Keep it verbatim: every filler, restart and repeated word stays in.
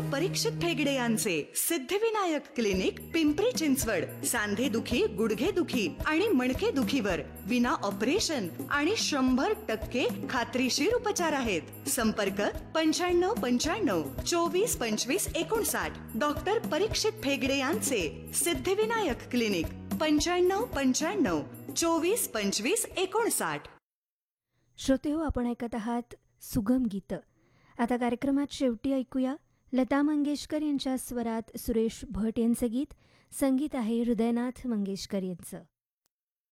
परीक्षित ठेगडे यांचे सिद्धिविनायक क्लिनिक, पिंपरी चिंचवड. सांधे दुखी, गुडघे दुखी आणि मणके दुखीवर विना ऑपरेशन आणि शंभर टक्के खात्रीशीर उपचार आहेत. संपर्क पंच्याण्णव पंच्याण्णव चोवीस पंचवीस एकोणसाठ. डॉक्टर परीक्षित ठेगडे यांचे सिद्धिविनायक क्लिनिक, पंच्याण्णव पंच्याण्णव चोवीस पंचवीस एकोणसाठ. श्रोतेहो, आपण ऐकत आहात सुगम गीत. आता कार्यक्रमात शेवटी ऐकूया लता मंगेशकर यांच्या स्वरात सुरेश भट यांचे गीत. संगीत आहे हृदयनाथ मंगेशकर यांचं.